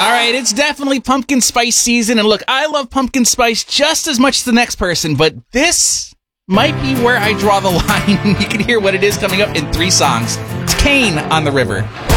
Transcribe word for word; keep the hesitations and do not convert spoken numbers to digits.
All right, it's definitely pumpkin spice season. And look, I love pumpkin spice just as much as the next person, but this might be where I draw the line. You can hear what it is coming up in three songs. It's Kane on the River.